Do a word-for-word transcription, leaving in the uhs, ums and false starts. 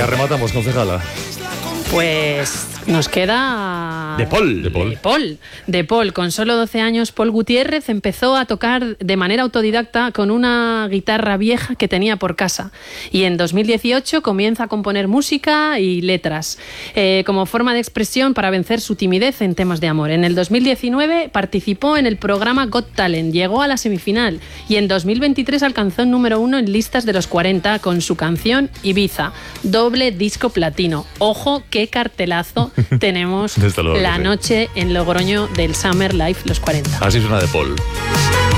rematamos, concejala? Pues nos queda... De Paul. De Paul. De Paul. De Paul. Con solo doce años, Paul Gutiérrez empezó a tocar de manera autodidacta con una guitarra vieja que tenía por casa. Y en dos mil dieciocho comienza a componer música y letras eh, como forma de expresión para vencer su timidez en temas de amor. En el dos mil diecinueve participó en el programa Got Talent, llegó a la semifinal y en dos mil veintitrés alcanzó el número uno en listas de los cuarenta con su canción Ibiza, doble disco platino. Ojo, qué cartelazo tenemos la sí. noche en Logroño del Summer Life Los cuarenta. Así suena de Paul.